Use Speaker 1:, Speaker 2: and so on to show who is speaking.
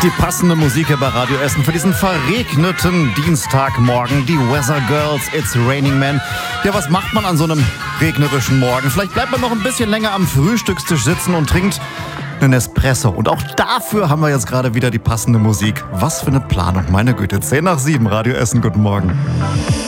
Speaker 1: Die passende Musik hier bei Radio Essen für diesen verregneten Dienstagmorgen. Die Weather Girls, It's Raining Man. Ja, was macht man an so einem regnerischen Morgen? Vielleicht bleibt man noch ein bisschen länger am Frühstückstisch sitzen und trinkt einen Espresso. Und auch dafür haben wir jetzt gerade wieder die passende Musik. Was für eine Planung, meine Güte. 6:10, Radio Essen, guten Morgen.